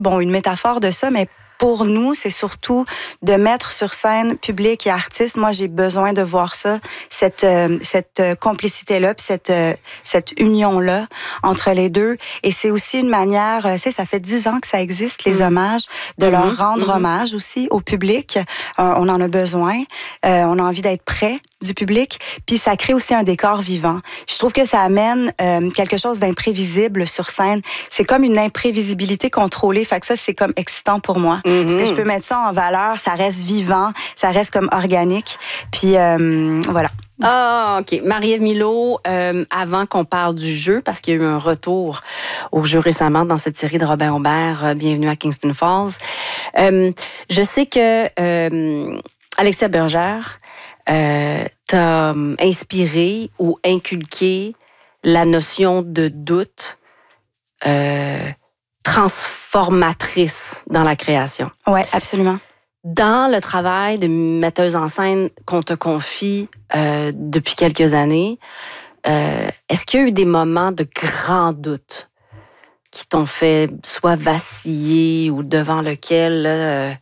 une métaphore de ça, mais pour nous, c'est surtout de mettre sur scène public et artistes. Moi, j'ai besoin de voir ça, cette complicité-là, puis cette union-là entre les deux. Et c'est aussi une manière, ça fait 10 ans que ça existe, les hommages, de leur rendre hommage aussi au public. On en a besoin. On a envie d'être près du public. Puis ça crée aussi un décor vivant. Je trouve que ça amène quelque chose d'imprévisible sur scène. C'est comme une imprévisibilité contrôlée. Fait que ça, c'est comme excitant pour moi. Parce que je peux mettre ça en valeur, ça reste vivant, ça reste comme organique. Puis voilà. Ah, OK. Marie-Ève Milot, avant qu'on parle du jeu, parce qu'il y a eu un retour au jeu récemment dans cette série de Robin Aubert, Bienvenue à Kingston Falls. Je sais que Alexia Bergère t'a inspiré ou inculqué la notion de doute transformatrice dans la création. Oui, absolument. Dans le travail de metteuse en scène qu'on te confie depuis quelques années, est-ce qu'il y a eu des moments de grand doute qui t'ont fait soit vaciller ou devant lequel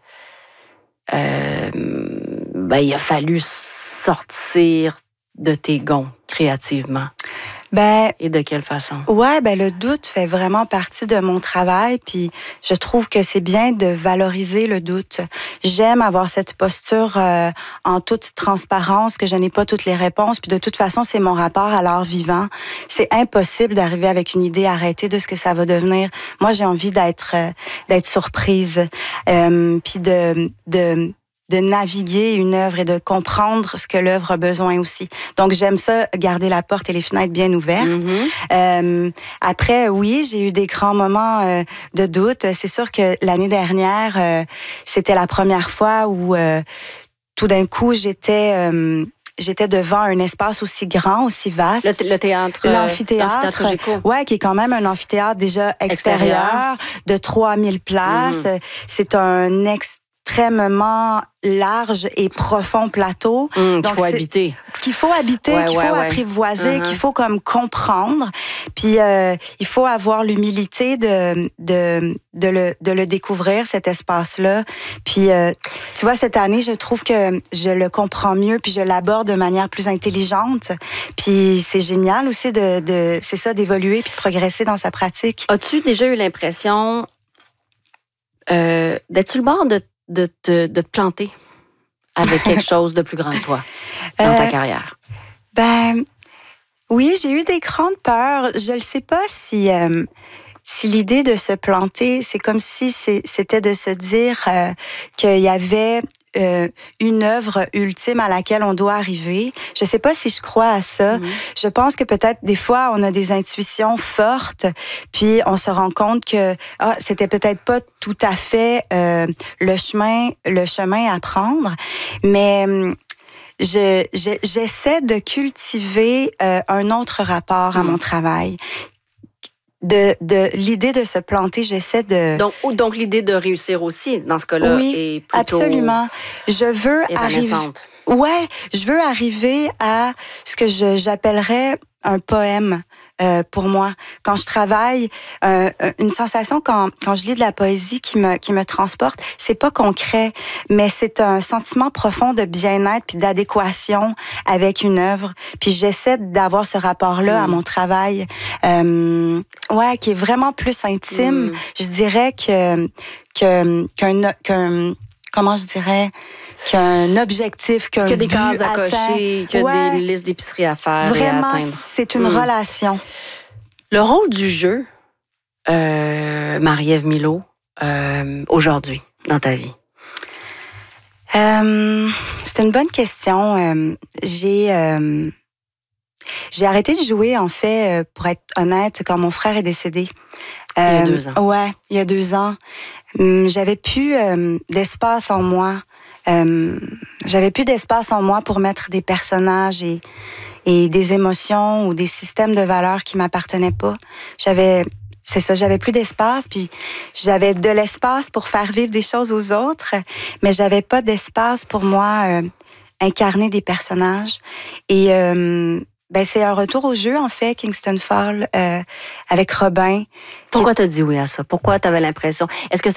il a fallu sortir de tes gonds créativement? Et de quelle façon? Ouais, le doute fait vraiment partie de mon travail, puis je trouve que c'est bien de valoriser le doute. J'aime avoir cette posture en toute transparence, que je n'ai pas toutes les réponses, puis de toute façon, c'est mon rapport à l'art vivant. C'est impossible d'arriver avec une idée arrêtée de ce que ça va devenir. Moi, j'ai envie d'être surprise, puis de naviguer une œuvre et de comprendre ce que l'œuvre a besoin aussi. Donc, j'aime ça, garder la porte et les fenêtres bien ouvertes. Après, oui, j'ai eu des grands moments de doute. C'est sûr que l'année dernière, c'était la première fois où tout d'un coup, j'étais devant un espace aussi grand, aussi vaste. Le théâtre. L'amphithéâtre. Ouais, qui est quand même un amphithéâtre déjà extérieur. De 3000 places. C'est un extrêmement large et profond plateau. Donc, qu'il faut habiter, qu'il faut apprivoiser, qu'il faut comme comprendre. Puis il faut avoir l'humilité de le découvrir, cet espace-là. Puis tu vois, cette année, je trouve que je le comprends mieux, puis je l'aborde de manière plus intelligente. Puis c'est génial aussi c'est ça, d'évoluer puis de progresser dans sa pratique. As-tu déjà eu l'impression d'être sur le bord de te planter avec quelque chose de plus grand que toi dans ta carrière? Oui, j'ai eu des grandes peurs. Je ne sais pas si l'idée de se planter, c'est comme si c'était de se dire qu'il y avait une œuvre ultime à laquelle on doit arriver. Je sais pas si je crois à ça. Je pense que peut-être des fois on a des intuitions fortes, puis on se rend compte que c'était peut-être pas tout à fait le chemin à prendre, mais j'essaie de cultiver un autre rapport à mon travail. De l'idée de se planter, j'essaie de... Donc l'idée de réussir aussi, dans ce cas-là, est plutôt... Absolument. Je veux arriver... Ouais, je veux arriver à ce que j'appellerais un poème pour moi. Quand je travaille, une sensation quand je lis de la poésie qui me transporte, c'est pas concret, mais c'est un sentiment profond de bien-être puis d'adéquation avec une œuvre. Puis j'essaie d'avoir ce rapport-là à mon travail, qui est vraiment plus intime. Je dirais qu'un comment je dirais, qu'un objectif, que des cases à cocher, que des listes d'épicerie à faire. Vraiment, et à atteindre. C'est une relation. Le rôle du jeu, Marie-Ève Milot, aujourd'hui, dans ta vie? C'est une bonne question. J'ai arrêté de jouer, en fait, pour être honnête, quand mon frère est décédé. Il y a 2 ans. Ouais, il y a 2 ans. J'avais plus d'espace en moi. J'avais plus d'espace en moi pour mettre des personnages et des émotions ou des systèmes de valeurs qui m'appartenaient pas. J'avais plus d'espace, puis j'avais de l'espace pour faire vivre des choses aux autres, mais j'avais pas d'espace pour moi incarner des personnages. Et c'est un retour au jeu, en fait, Kingston Falls, avec Robin. Pourquoi t'as dit oui à ça? Pourquoi t'avais l'impression? Est-ce que